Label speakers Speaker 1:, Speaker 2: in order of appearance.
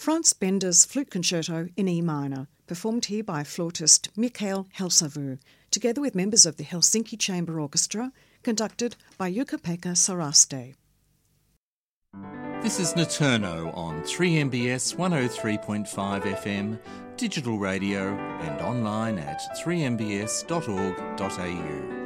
Speaker 1: Franz Bender's Flute Concerto in E minor, performed here by flautist Mikhail Helsavu, together with members of the Helsinki Chamber Orchestra, conducted by Jukka-Pekka Saraste.
Speaker 2: This is Naturno on 3MBS 103.5 FM, digital radio and online at 3mbs.org.au.